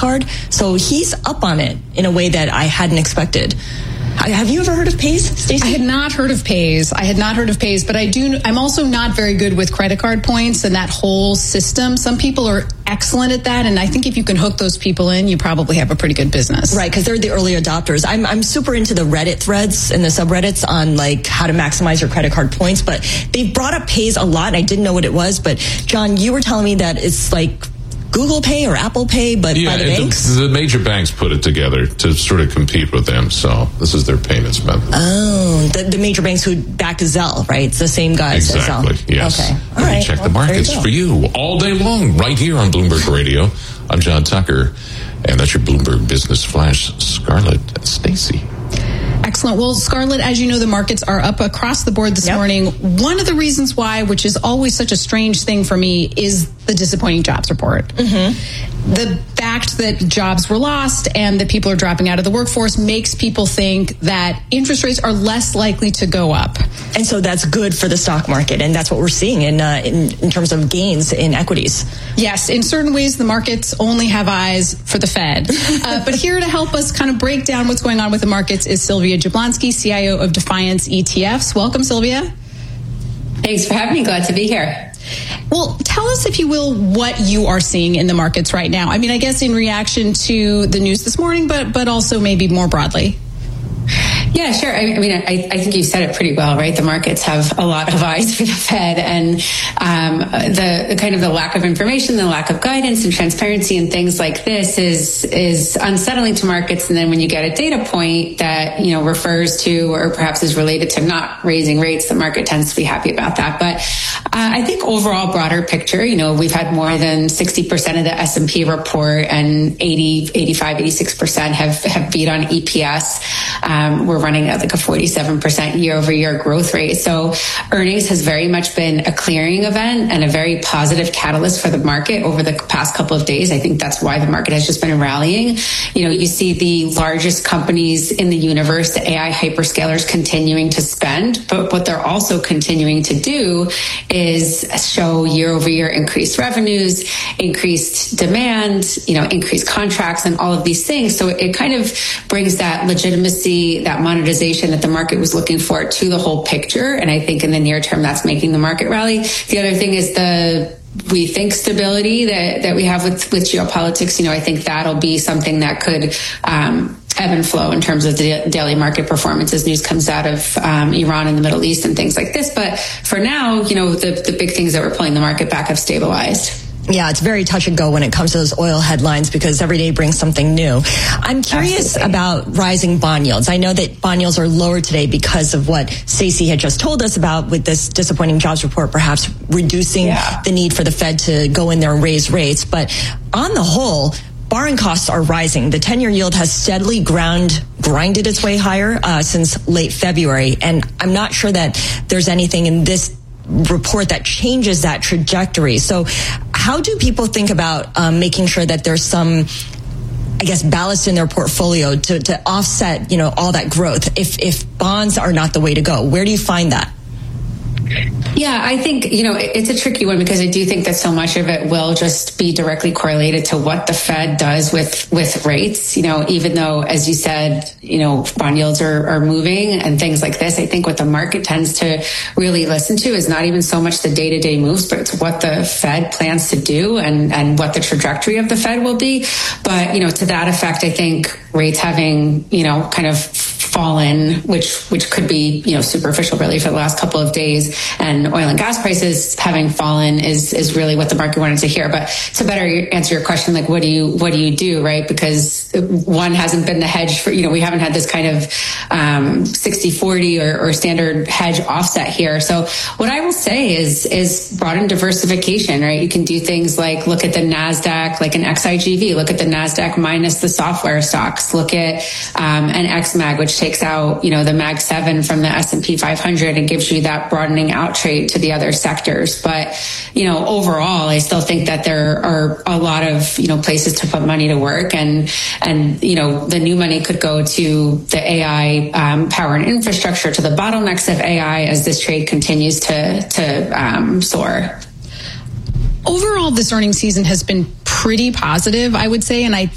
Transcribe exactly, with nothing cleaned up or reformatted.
card. So he's up on it in a way that I hadn't expected. Have you ever heard of Pays, Stacey? I had not heard of Pays. I had not heard of Pays, but I do. I'm also not very good with credit card points and that whole system. Some people are excellent at that, and I think if you can hook those people in, you probably have a pretty good business. Right, because they're the early adopters. I'm I'm super into the Reddit threads and the subreddits on like how to maximize your credit card points, but they brought up Pays a lot, and I didn't know what it was. But John, you were telling me that it's like Google Pay or Apple Pay, but yeah, by the banks? The, the major banks put it together to sort of compete with them, so this is their payments method. Oh, the, the major banks who back Zelle, right? It's the same guys exactly, as Zelle. Yes. Okay, all Let right. me check well, the markets you for you all day long, right here on Bloomberg Radio. I'm John Tucker, and that's your Bloomberg Business Flash. Scarlett Stacey. Excellent. Well, Scarlett, as you know, the markets are up across the board this yep. morning. One of the reasons why, which is always such a strange thing for me, is the disappointing jobs report. Mm-hmm. The fact that jobs were lost and that people are dropping out of the workforce makes people think that interest rates are less likely to go up. And so that's good for the stock market, and that's what we're seeing in uh, in, in terms of gains in equities. Yes, in certain ways, the markets only have eyes for the Fed. uh, but here to help us kind of break down what's going on with the markets is Sylvia Jablonski, C I O of Defiance E T Fs. Welcome, Sylvia. Thanks for having me. Glad to be here. Well, tell us, if you will, what you are seeing in the markets right now. I mean, I guess in reaction to the news this morning, but but also maybe more broadly. Yeah, sure. I, I mean, I, I think you said it pretty well, right? The markets have a lot of eyes for the Fed, and um, the, the kind of the lack of information, the lack of guidance and transparency and things like this is is unsettling to markets. And then when you get a data point that, you know, refers to or perhaps is related to not raising rates, the market tends to be happy about that. But uh, I think overall, broader picture, you know, we've had more than sixty percent of the S and P report, and eighty, eighty-five, eighty-six percent have, have beat on E P S. Um, we're running at like a forty-seven percent year over year growth rate. So earnings has very much been a clearing event and a very positive catalyst for the market over the past couple of days. I think that's why the market has just been rallying. You know, you see the largest companies in the universe, the A I hyperscalers, continuing to spend, but what they're also continuing to do is show year over year increased revenues, increased demand, you know, increased contracts and all of these things. So it kind of brings that legitimacy, that monetization that the market was looking for to the whole picture. And I think in the near term, that's making the market rally. The other thing is the, we think stability that, that we have with, with geopolitics. You know, I think that'll be something that could, um, ebb and flow in terms of the daily market performance as news comes out of um, Iran and the Middle East and things like this. But for now, you know, the, the big things that were pulling the market back have stabilized. Yeah, it's very touch and go when it comes to those oil headlines because every day brings something new. I'm curious Absolutely. about rising bond yields. I know that bond yields are lower today because of what Stacey had just told us about with this disappointing jobs report, perhaps reducing yeah. the need for the Fed to go in there and raise rates. But on the whole, borrowing costs are rising. The ten-year yield has steadily ground, grinded its way higher uh, since late February. And I'm not sure that there's anything in this report that changes that trajectory. So how do people think about um, making sure that there's some, I guess, ballast in their portfolio to, to offset, you know, all that growth if, if bonds are not the way to go? Where do you find that? Yeah, I think, you know, it's a tricky one because I do think that so much of it will just be directly correlated to what the Fed does with, with rates. You know, even though, as you said, you know, bond yields are, are moving and things like this, I think what the market tends to really listen to is not even so much the day-to-day moves, but it's what the Fed plans to do and, and what the trajectory of the Fed will be. But, you know, to that effect, I think rates having, you know, kind of fallen, which which could be, you know, superficial really for the last couple of days, and oil and gas prices having fallen is is really what the market wanted to hear. But to better answer your question, like what do you what do you do, right? Because one hasn't been the hedge for, you know, we haven't had this kind of um, sixty forty or, or standard hedge offset here. So what I will say is is broaden diversification, right? You can do things like look at the NASDAQ, like an X I G V, look at the NASDAQ minus the software stocks, look at um, an X MAG, which takes out, you know, the Mag seven from the S and P five hundred and gives you that broadening out trade to the other sectors. But, you know, overall, I still think that there are a lot of, you know, places to put money to work. And, and, you know, the new money could go to the A I um, power and infrastructure, to the bottlenecks of A I as this trade continues to, to um, soar. Overall, this earnings season has been pretty positive, I would say. And I